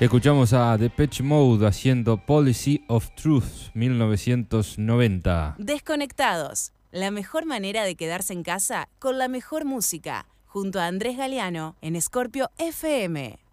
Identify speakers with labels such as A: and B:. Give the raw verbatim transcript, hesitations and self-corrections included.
A: Escuchamos a Depeche Mode haciendo Policy of Truth, mil novecientos noventa.
B: Desconectados, la mejor manera de quedarse en casa con la mejor música, junto a Andrés Galeano en Scorpio F M.